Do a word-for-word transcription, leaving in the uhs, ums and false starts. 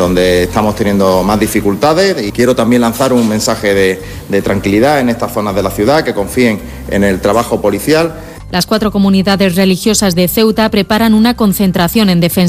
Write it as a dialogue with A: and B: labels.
A: donde estamos teniendo más dificultades, y quiero también lanzar un mensaje de, de tranquilidad en estas zonas de la ciudad, que confíen en el trabajo policial.
B: Las cuatro comunidades religiosas de Ceuta preparan una concentración en defensa